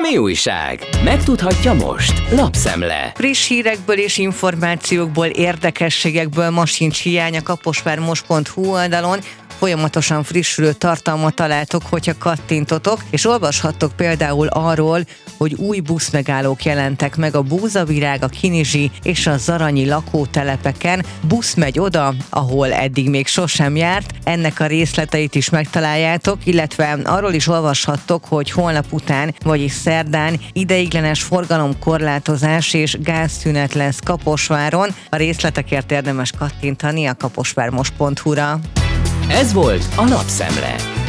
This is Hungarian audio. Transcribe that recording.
Mi újság? Megtudhatja most Lapszemle. Friss hírekből és információkból, érdekességekből ma sincs hiány a kaposvármos.hu oldalon. Folyamatosan frissülő tartalmat találtok, hogyha kattintotok, és olvashattok például arról, hogy új buszmegállók jelentek meg a Búzavirág, a Kinizsi és a Zaranyi lakótelepeken. Busz megy oda, ahol eddig még sosem járt. Ennek a részleteit is megtaláljátok, illetve arról is olvashattok, hogy holnap után, vagyis szerdán ideiglenes forgalomkorlátozás és gázszünet lesz Kaposváron. A részletekért érdemes kattintani a kaposvármos.hu-ra. Ez volt a Lapszemle.